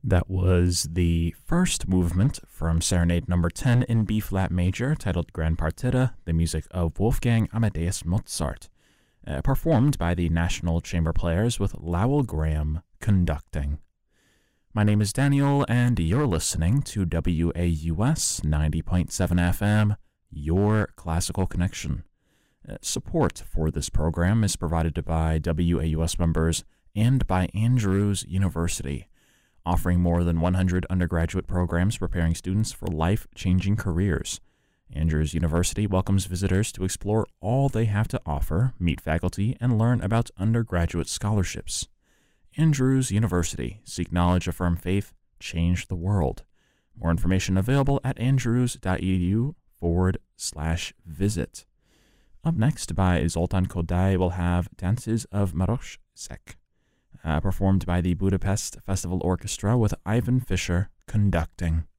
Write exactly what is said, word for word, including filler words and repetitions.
That was the first movement from Serenade number ten in B-flat major, titled Grand Partita, the music of Wolfgang Amadeus Mozart, uh, performed by the National Chamber Players with Lowell Graham conducting. My name is Daniel, and you're listening to W A U S ninety point seven F M, Your Classical Connection. Uh, support for this program is provided by W A U S members and by Andrews University, offering more than one hundred undergraduate programs preparing students for life-changing careers. Andrews University welcomes visitors to explore all they have to offer, meet faculty, and learn about undergraduate scholarships. Andrews University. Seek knowledge, affirm faith, change the world. More information available at andrews.edu forward slash visit. Up next by Zoltan Koday, we'll have Dances of Maroszek, Uh, performed by the Budapest Festival Orchestra with Ivan Fischer conducting.